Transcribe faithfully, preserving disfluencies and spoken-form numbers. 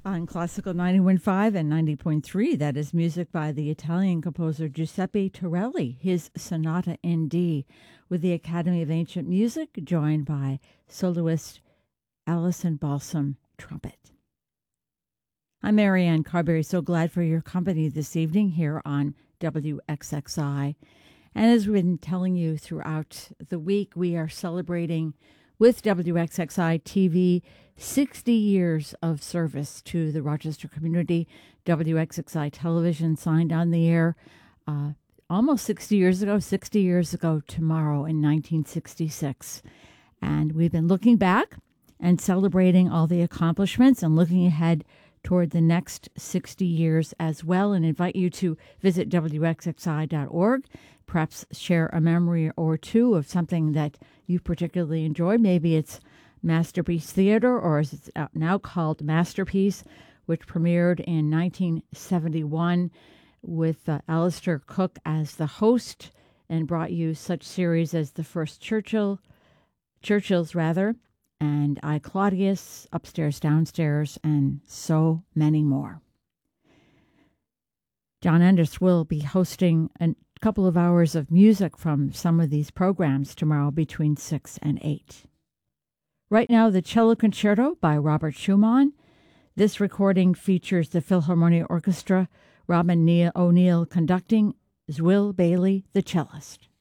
On Classical ninety-one point five and ninety point three, that is music by the Italian composer Giuseppe Torelli, his Sonata in D, with the Academy of Ancient Music, joined by soloist Alison Balsam, trumpet. I'm Marianne Carberry, so glad for your company this evening here on W X X I. And as we've been telling you throughout the week, we are celebrating with W X X I T V sixty years of service to the Rochester community. W X X I Television signed on the air uh, almost sixty years ago, sixty years ago tomorrow in nineteen sixty-six. And we've been looking back and celebrating all the accomplishments and looking ahead toward the next sixty years as well, and invite you to visit W X X I dot org, perhaps share a memory or two of something that you particularly enjoyed. Maybe it's Masterpiece Theater, or as it's now called Masterpiece, which premiered in nineteen seventy-one with uh, Alistair Cook as the host and brought you such series as The First Churchill, Churchills rather, and I, Claudius, Upstairs, Downstairs, and so many more. John Enders will be hosting a couple of hours of music from some of these programs tomorrow between six and eight. Right now, the Cello Concerto by Robert Schumann. This recording features the Philharmonia Orchestra, Robin O'Neill conducting, Zwill Bailey, the cellist.